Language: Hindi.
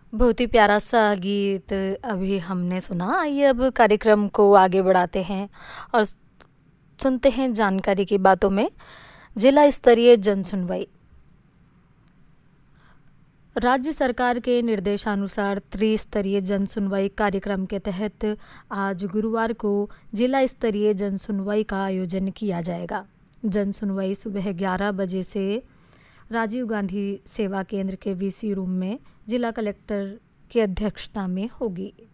बहुत ही प्यारा सा गीत अभी हमने सुना। आइए अब कार्यक्रम को आगे बढ़ाते हैं और सुनते हैं जानकारी की बातों में। जिला स्तरीय जन सुनवाई। राज्य सरकार के निर्देशानुसार त्रिस्तरीय जन सुनवाई कार्यक्रम के तहत आज गुरुवार को जिला स्तरीय जन सुनवाई का आयोजन किया जाएगा। जन सुनवाई सुबह 11 बजे से राजीव गांधी सेवा केंद्र के वीसी रूम में जिला कलेक्टर की अध्यक्षता में होगी।